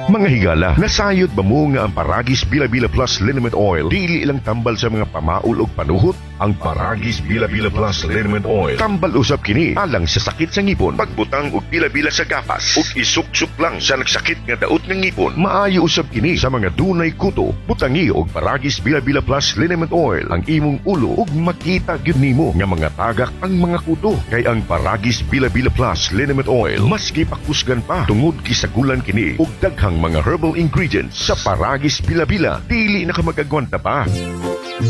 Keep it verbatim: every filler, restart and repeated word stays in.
Mga higala, nasayod ba mo nga ang Paragis Bila-Bila Plus Liniment Oil dili ilang tambal sa mga pamaul ug panuhot? Ang Paragis Bila-Bila Plus Liniment Oil tambal usab kini alang sa sakit sa ngipon, pagbutang og bila-bila sa gapas ug isuk-suk lang sa nagsakit nga daot ng ngipon. Maayo usab kini sa mga dunay kuto. Butangi og Paragis Bila-Bila Plus Liniment Oil ang imong ulo ug makita gyud nimo nga mga tagak ang mga kuto. Kay ang Paragis Bila-Bila Plus Liniment Oil mas gipakusgan pa tungod gisagulan kini og daghang mga herbal ingredients sa Paragis Bila-Bila. Dili na ka magagwanta pa.